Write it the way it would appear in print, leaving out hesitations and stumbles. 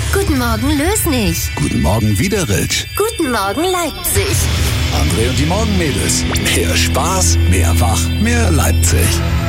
Guten Morgen, Lösnich. Guten Morgen, Wiederitsch. Guten Morgen, Leipzig. André und die Morgenmädels. Mehr Spaß, mehr Wach, mehr Leipzig.